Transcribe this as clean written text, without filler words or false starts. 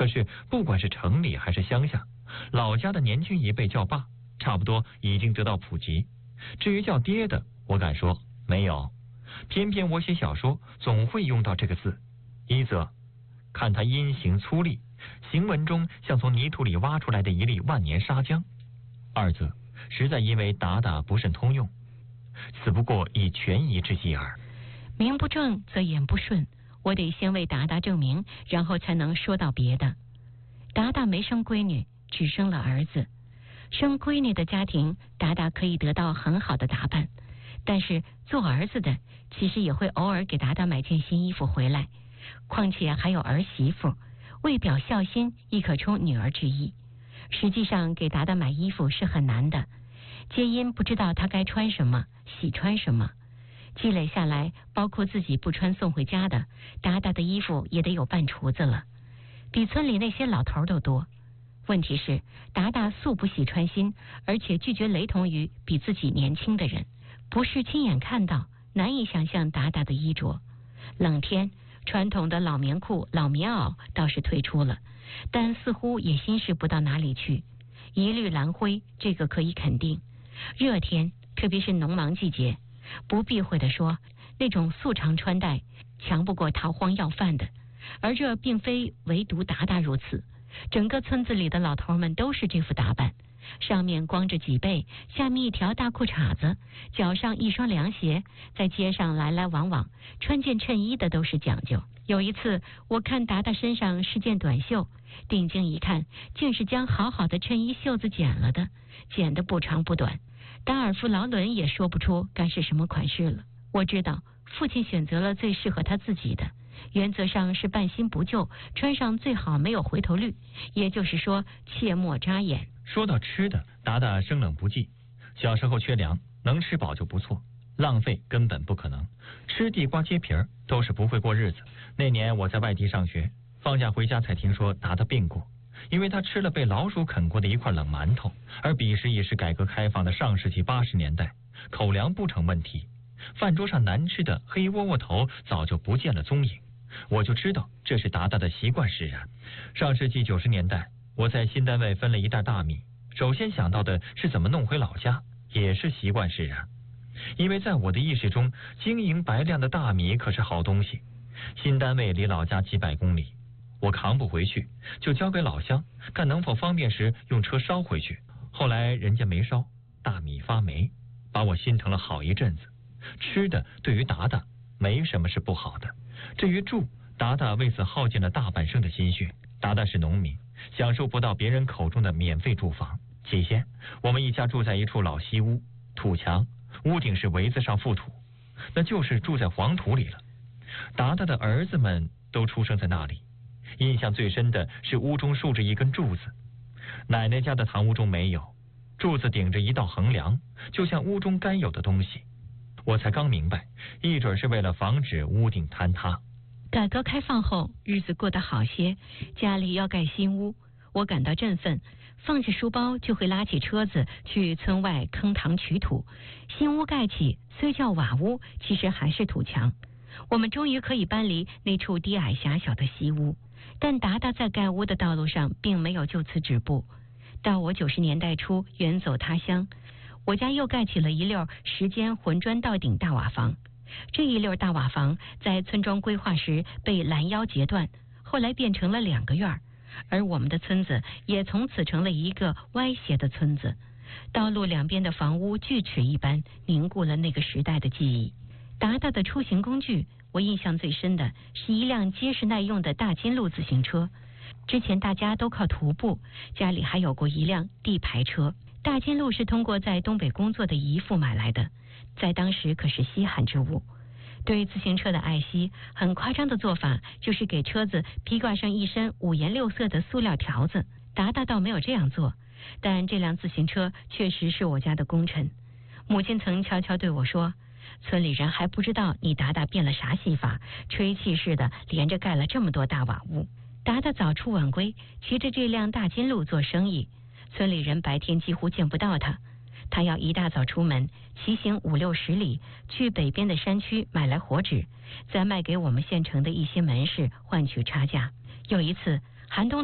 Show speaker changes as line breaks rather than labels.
可是不管是城里还是乡下，老家的年轻一辈叫爸，差不多已经得到普及。至于叫爹的，我敢说没有。偏偏我写小说总会用到这个字，一则看他阴行粗粝，行文中像从泥土里挖出来的一粒万年沙浆；二则实在因为达达不甚通用，此不过以权宜之计耳。
名不正则言不顺，我得先为达达证明，然后才能说到别的。达达没生闺女，只生了儿子。生闺女的家庭，达达可以得到很好的打扮，但是做儿子的其实也会偶尔给达达买件新衣服回来，况且还有儿媳妇，为表孝心亦可充女儿之意。实际上给达达买衣服是很难的，皆因不知道他该穿什么，喜穿什么。积累下来，包括自己不穿送回家的，达达的衣服也得有半厨子了，比村里那些老头都多。问题是达达素不喜穿新，而且拒绝雷同于比自己年轻的人，不是亲眼看到，难以想象达达的衣着。冷天传统的老棉裤、老棉袄倒是退出了，但似乎也欣赏不到哪里去。一律蓝灰，这个可以肯定。热天，特别是农忙季节，不避讳地说，那种素常穿戴强不过逃荒要饭的。而这并非唯独达达如此，整个村子里的老头们都是这副打扮，上面光着脊背，下面一条大裤衩子，脚上一双凉鞋，在街上来来往往，穿件衬衣的都是讲究。有一次我看达达身上是件短袖，定睛一看，竟是将好好的衬衣袖子剪了的，剪得不长不短。达尔夫劳伦也说不出该是什么款式了。我知道父亲选择了最适合他自己的，原则上是半新不旧，穿上最好没有回头率，也就是说切莫扎眼。
说到吃的，达达生冷不忌，小时候缺粮，能吃饱就不错，浪费根本不可能，吃地瓜切皮儿都是不会过日子。那年我在外地上学，放假回家才听说达达病过，因为他吃了被老鼠啃过的一块冷馒头，而彼时已是改革开放的上世纪80年代，口粮不成问题，饭桌上难吃的黑窝窝头早就不见了踪影，我就知道这是达达的习惯使然。上世纪90年代，我在新单位分了一袋大米，首先想到的是怎么弄回老家，也是习惯使然。因为在我的意识中，晶莹白亮的大米可是好东西。新单位离老家几百公里，我扛不回去，就交给老乡，看能否方便时用车捎回去。后来人家没捎，大米发霉，把我心疼了好一阵子。吃的对于达达没什么是不好的，至于住，达达为此耗尽了大半生的心血。达达是农民，享受不到别人口中的免费住房。起先我们一家住在一处老西屋，土墙，屋顶是围子上覆土，那就是住在黄土里了。达达的儿子们都出生在那里，印象最深的是屋中竖着一根柱子，奶奶家的堂屋中没有，柱子顶着一道横梁，就像屋中该有的东西。我才刚明白，一准是为了防止屋顶坍塌。
改革开放后，日子过得好些，家里要盖新屋，我感到振奋，放下书包就会拉起车子去村外坑塘取土。新屋盖起，虽叫瓦屋，其实还是土墙。我们终于可以搬离那处低矮狭小的西屋，但达达在盖屋的道路上并没有就此止步。到我90年代初远走他乡，我家又盖起了一溜10间混砖到顶大瓦房。这一溜大瓦房在村庄规划时被拦腰截断，后来变成了2个院，而我们的村子也从此成了一个歪斜的村子。道路两边的房屋锯齿一般，凝固了那个时代的记忆。达达的出行工具，我印象最深的是一辆结实耐用的大金鹿自行车。之前大家都靠徒步，家里还有过一辆地排车。大金鹿是通过在东北工作的姨父买来的，在当时可是稀罕之物。对自行车的爱惜，很夸张的做法就是给车子披挂上一身5颜6色的塑料条子。达达倒没有这样做，但这辆自行车确实是我家的功臣。母亲曾悄悄对我说，村里人还不知道你达达变了啥戏法，吹气似的连着盖了这么多大瓦屋。达达早出晚归，骑着这辆大金鹿做生意，村里人白天几乎见不到他。他要一大早出门，骑行50-60里，去北边的山区买来火纸，再卖给我们县城的一些门市换取差价。有一次寒冬